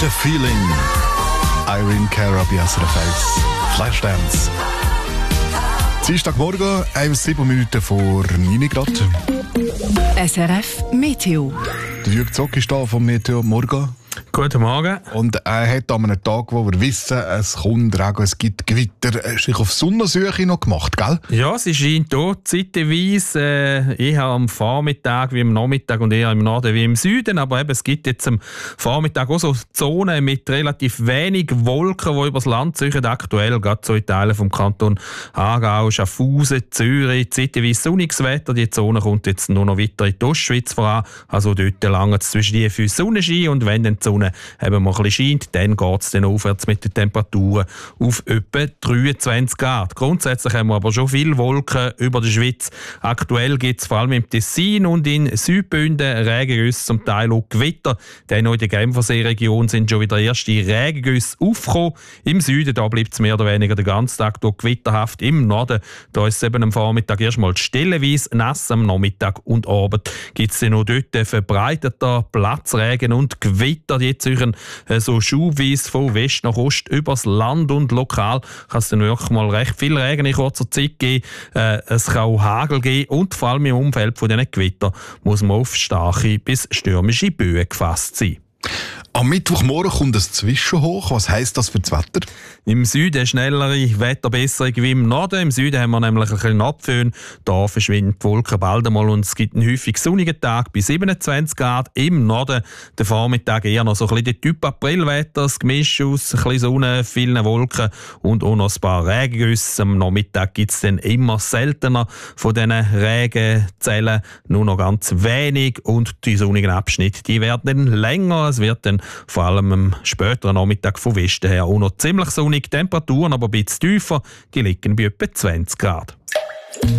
The Feeling. Irene Cara bei SRF 1. Flashdance. Dienstagmorgen, 7 Minuten vor 9 Grad. SRF Meteo. Der Jürg Zock ist da vom Meteo Morgen. Guten Morgen. Und er hat an einem Tag, wo wir wissen, es kommt Regen, es gibt Gewitter, sich auf Sonnensuche noch gemacht, gell? Ja, sie scheint hier zeitweise eher am Vormittag wie am Nachmittag und eher im Norden wie im Süden. Aber eben, es gibt jetzt am Vormittag auch so Zonen mit relativ wenig Wolken, die übers Land ziehen. Aktuell gerade so in Teilen vom Kanton Aargau, Schaffhausen, Zürich, zeitweise sonniges Wetter. Die Zone kommt jetzt nur noch weiter in die Ostschweiz voran. Also dort lange es zwischen die für Sonnenschein und wenn dann die Sonne eben mal ein bisschen scheint, dann geht es dann aufwärts mit den Temperaturen auf etwa 23 Grad. Grundsätzlich haben wir aber schon viele Wolken über der Schweiz. Aktuell gibt es vor allem im Tessin und in Südbünden Regengüsse, zum Teil auch Gewitter. Dann noch in der Genfersee-Region sind schon wieder erste Regengüsse aufgekommen. Im Süden da bleibt es mehr oder weniger den ganzen Tag durch gewitterhaft. Im Norden da ist es eben am Vormittag erstmal stellenweise nass, am Nachmittag und Abend gibt es dann noch dort verbreiteter Platzregen und Gewitter. Die ziehen so schubweise von West nach Ost übers Land und lokal kann es dann wirklich mal recht viel Regen in kurzer Zeit geben. Es kann auch Hagel geben und vor allem im Umfeld von diesen Gewittern muss man auf starke bis stürmische Böen gefasst sein. Am Mittwochmorgen kommt ein Zwischenhoch. Was heisst das für das Wetter? Im Süden schnellere Wetterbesserung wie im Norden. Im Süden haben wir nämlich ein bisschen Abföhn. Da verschwinden die Wolken bald einmal und es gibt einen häufig sonnigen Tag bei 27 Grad. Im Norden der Vormittag eher noch so ein bisschen der Typ Aprilwetter. Das Gemisch aus ein bisschen Sonne, vielen Wolken und auch noch ein paar Regengüsse. Am Nachmittag gibt es dann immer seltener von diesen Regenzellen. Nur noch ganz wenig und die sonnigen Abschnitte die werden dann länger. Es wird dann vor allem am späteren Nachmittag von Westen her auch noch ziemlich sonnig. Temperaturen aber ein bisschen tiefer, die liegen bei etwa 20 Grad.